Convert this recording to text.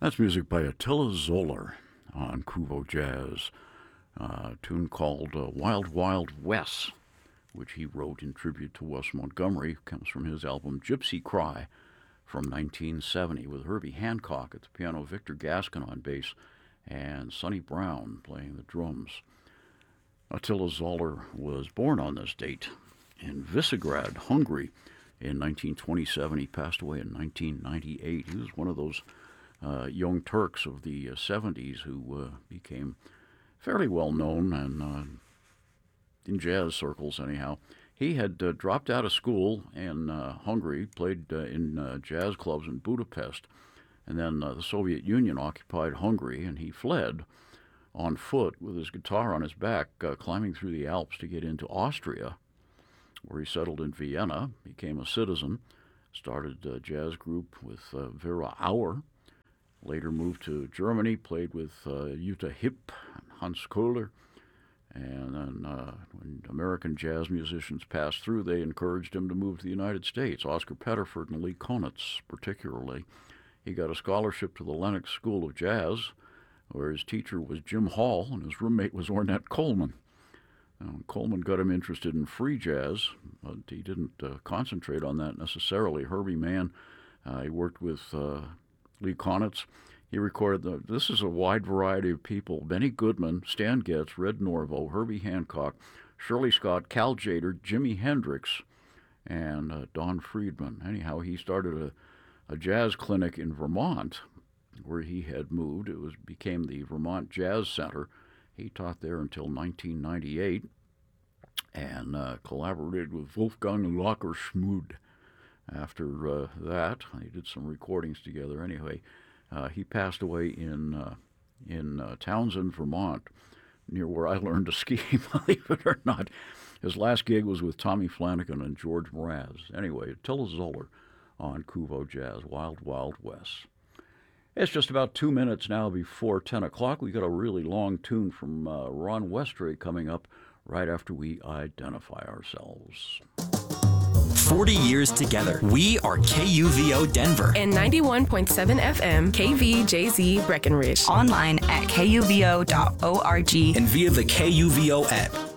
That's music by Attila Zoller on Kuvo Jazz, a tune called Wild Wild West, which he wrote in tribute to Wes Montgomery. It comes from his album Gypsy Cry from 1970, with Herbie Hancock at the piano, Victor Gaskin on bass, and Sonny Brown playing the drums. Attila Zoller was born on this date in Visegrad, Hungary, in 1927. He passed away in 1998. He was one of those young Turks of the 70s who became fairly well known, and in jazz circles anyhow. He had dropped out of school in Hungary, played in jazz clubs in Budapest, and then the Soviet Union occupied Hungary, and he fled on foot with his guitar on his back, climbing through the Alps to get into Austria, where he settled in Vienna, became a citizen, started a jazz group with Vera Auer, later moved to Germany, played with Jutta Hipp and Hans Kohler, and then when American jazz musicians passed through, they encouraged him to move to the United States, Oscar Pettiford and Lee Konitz particularly. He got a scholarship to the Lenox School of Jazz, where his teacher was Jim Hall and his roommate was Ornette Coleman. Coleman got him interested in free jazz, but he didn't concentrate on that necessarily. Herbie Mann, he worked with Lee Konitz. He recorded this is a wide variety of people: Benny Goodman, Stan Getz, Red Norvo, Herbie Hancock, Shirley Scott, Cal Tjader, Jimi Hendrix, and Don Friedman. Anyhow, he started a jazz clinic in Vermont, where he had moved. It became the Vermont Jazz Center. He taught there until 1998, and collaborated with Wolfgang Lockerschmud. After that, they did some recordings together. Anyway, he passed away in Townsend, Vermont, near where I learned to ski, believe it or not. His last gig was with Tommy Flanagan and George Mraz. Anyway, Attila Zoller on Kuvo Jazz, Wild Wild West. It's just about 2 minutes now before 10 o'clock. We got a really long tune from Ron Westray coming up right after we identify ourselves. 40 years together. We are KUVO Denver. And 91.7 FM, KVJZ Breckenridge. Online at kuvo.org. And via the KUVO app.